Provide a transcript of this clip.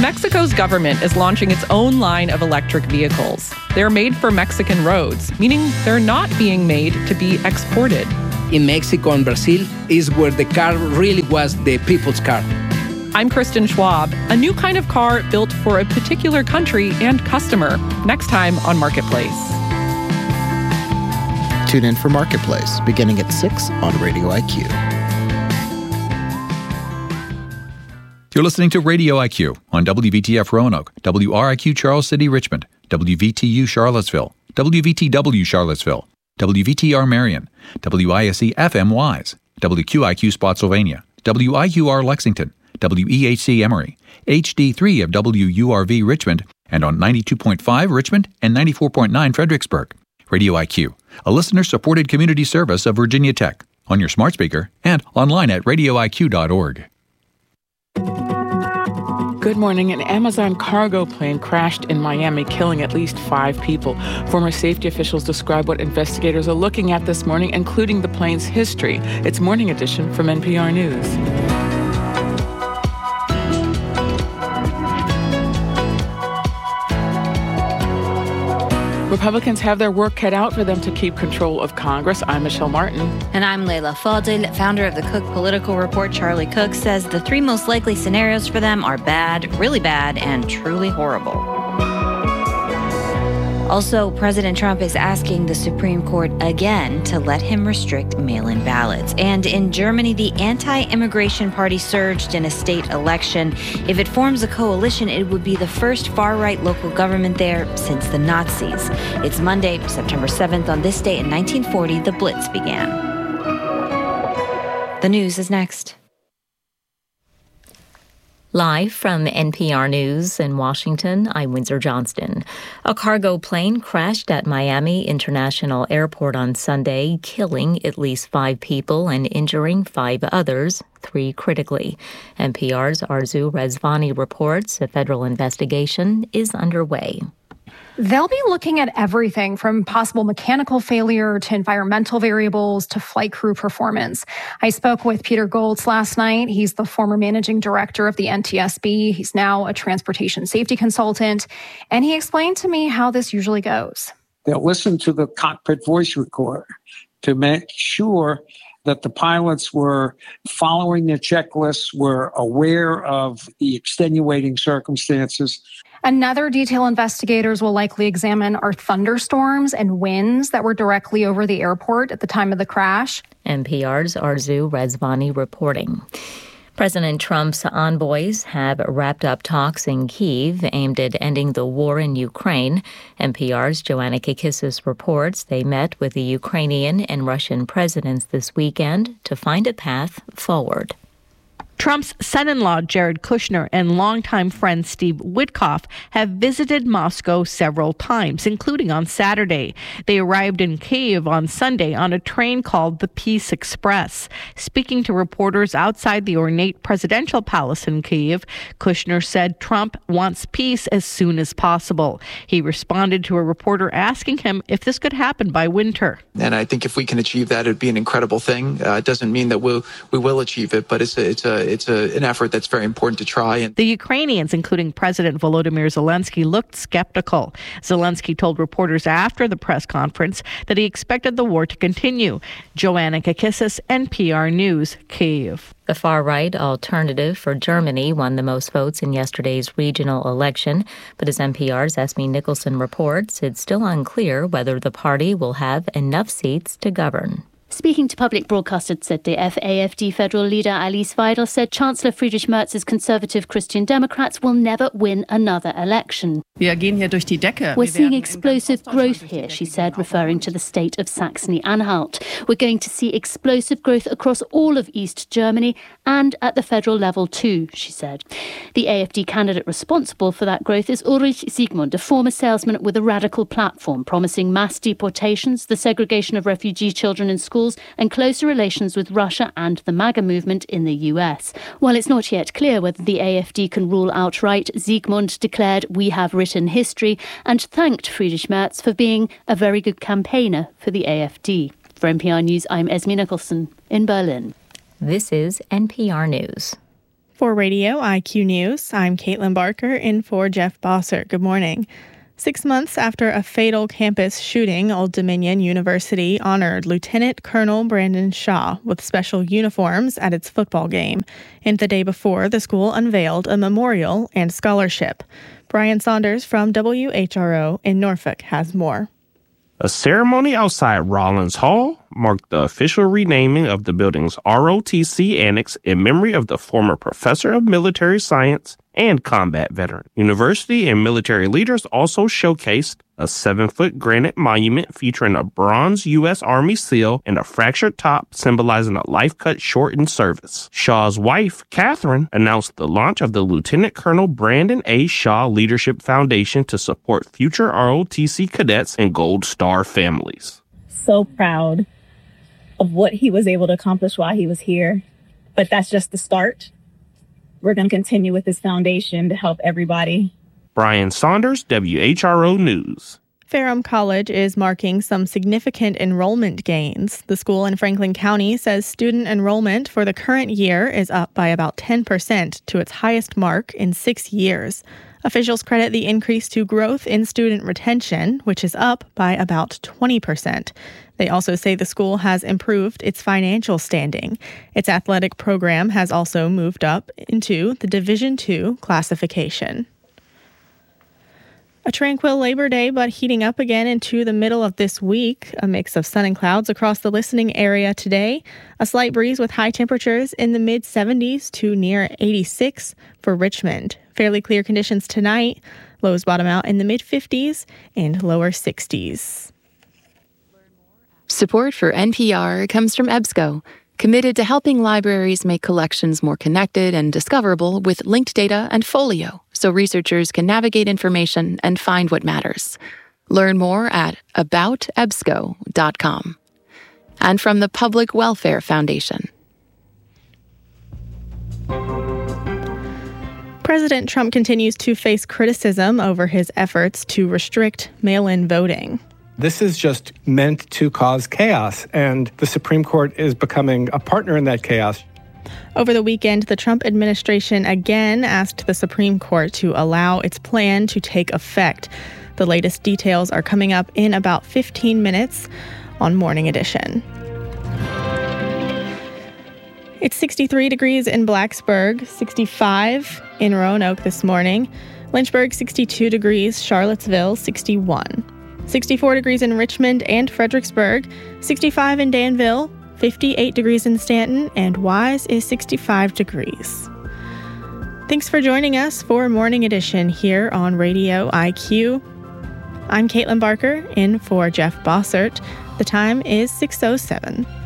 Mexico's government is launching its own line of electric vehicles. They're made for Mexican roads, meaning they're not being made to be exported. In Mexico and Brazil is where the car really was the people's car. I'm Kristen Schwab. A new kind of car built for a particular country and customer. Next time on Marketplace. Tune in for Marketplace, beginning at 6 on Radio IQ. You're listening to Radio IQ on WVTF Roanoke, WRIQ Charles City Richmond, WVTU Charlottesville, WVTW Charlottesville, WVTR Marion, WISC FM Wise, WQIQ Spotsylvania, WIQR Lexington, WEHC Emory, HD3 of WURV Richmond, and on 92.5 Richmond and 94.9 Fredericksburg. Radio IQ, a listener-supported community service of Virginia Tech, on your smart speaker and online at radioiq.org. Good morning. An Amazon cargo plane crashed in Miami, killing at least 5 people. Former safety officials describe what investigators are looking at this morning, including the plane's history. It's Morning Edition from NPR News. Republicans have their work cut out for them to keep control of Congress. I'm Michelle Martin. And I'm Leila Fadel. Founder of the Cook Political Report, Charlie Cook, says the 3 most likely scenarios for them are bad, really bad, and truly horrible. Also, President Trump is asking the Supreme Court again to let him restrict mail-in ballots. And in Germany, the anti-immigration party surged in a state election. If it forms a coalition, it would be the first far-right local government there since the Nazis. It's Monday, September 7th. On this day in 1940, the Blitz began. The news is next. Live from NPR News in Washington, I'm Windsor Johnston. A cargo plane crashed at Miami International Airport on Sunday, killing at least 5 people and injuring 5 others, 3 critically. NPR's Arzu Rezvani reports a federal investigation is underway. They'll be looking at everything from possible mechanical failure to environmental variables to flight crew performance. I spoke with Peter Goltz last night. He's the former managing director of the NTSB. He's now a transportation safety consultant. And he explained to me how this usually goes. They'll listen to the cockpit voice recorder to make sure that the pilots were following their checklists, were aware of the extenuating circumstances. Another detail investigators will likely examine are thunderstorms and winds that were directly over the airport at the time of the crash. NPR's Arzu Rezvani reporting. President Trump's envoys have wrapped up talks in Kyiv aimed at ending the war in Ukraine. NPR's Joanna Kakissis reports they met with the Ukrainian and Russian presidents this weekend to find a path forward. Trump's son-in-law, Jared Kushner, and longtime friend Steve Witkoff have visited Moscow several times, including on Saturday. They arrived in Kyiv on Sunday on a train called the Peace Express. Speaking to reporters outside the ornate presidential palace in Kyiv, Kushner said Trump wants peace as soon as possible. He responded to a reporter asking him if this could happen by winter. And I think if we can achieve that, it'd be an incredible thing. It doesn't mean that we will achieve it, but it's an effort that's very important to try. The Ukrainians, including President Volodymyr Zelensky, looked skeptical. Zelensky told reporters after the press conference that he expected the war to continue. Joanna Kakissis, NPR News, Kyiv. The far-right Alternative for Germany won the most votes in yesterday's regional election, but as NPR's Esme Nicholson reports, it's still unclear whether the party will have enough seats to govern. Speaking to public broadcaster ZDF, AfD federal leader Alice Weidel said Chancellor Friedrich Merz's conservative Christian Democrats will never win another election. We're seeing explosive growth here, she said, referring to the state of Saxony-Anhalt. We're going to see explosive growth across all of East Germany and at the federal level too, she said. The AfD candidate responsible for that growth is Ulrich Siegmund, a former salesman with a radical platform promising mass deportations, the segregation of refugee children in schools, and closer relations with Russia and the MAGA movement in the US. While it's not yet clear whether the AfD can rule outright, Siegmund declared, "We have written history," and thanked Friedrich Merz for being a very good campaigner for the AfD. For NPR News, I'm Esme Nicholson in Berlin. This is NPR News. For Radio IQ News, I'm Caitlin Barker in for Jeff Bossert. Good morning. 6 months after a fatal campus shooting, Old Dominion University honored Lieutenant Colonel Brandon Shaw with special uniforms at its football game. And the day before, the school unveiled a memorial and scholarship. Brian Saunders from WHRO in Norfolk has more. A ceremony outside Rollins Hall marked the official renaming of the building's ROTC annex in memory of the former professor of military science and combat veteran. University and military leaders also showcased a 7-foot granite monument featuring a bronze U.S. Army seal and a fractured top symbolizing a life cut short in service. Shaw's wife, Catherine, announced the launch of the Lieutenant Colonel Brandon A. Shaw Leadership Foundation to support future ROTC cadets and Gold Star families. So proud of what he was able to accomplish while he was here, but that's just the start. We're going to continue with this foundation to help everybody. Brian Saunders, WHRO News. Ferrum College is marking some significant enrollment gains. The school in Franklin County says student enrollment for the current year is up by about 10% to its highest mark in 6 years. Officials credit the increase to growth in student retention, which is up by about 20%. They also say the school has improved its financial standing. Its athletic program has also moved up into the Division II classification. A tranquil Labor Day, but heating up again into the middle of this week. A mix of sun and clouds across the listening area today. A slight breeze with high temperatures in the mid-70s to near 86 for Richmond. Fairly clear conditions tonight. Lows bottom out in the mid-50s and lower 60s. Support for NPR comes from EBSCO, committed to helping libraries make collections more connected and discoverable with linked data and Folio, so researchers can navigate information and find what matters. Learn more at aboutebsco.com. And from the Public Welfare Foundation. President Trump continues to face criticism over his efforts to restrict mail-in voting. This is just meant to cause chaos, and the Supreme Court is becoming a partner in that chaos. Over the weekend, the Trump administration again asked the Supreme Court to allow its plan to take effect. The latest details are coming up in about 15 minutes on Morning Edition. It's 63 degrees in Blacksburg, 65 in Roanoke this morning. Lynchburg, 62 degrees. Charlottesville, 61. 64 degrees in Richmond and Fredericksburg, 65 in Danville, 58 degrees in Stanton, and Wise is 65 degrees. Thanks for joining us for Morning Edition here on Radio IQ. I'm Caitlin Barker in for Jeff Bossert. The time is 6:07.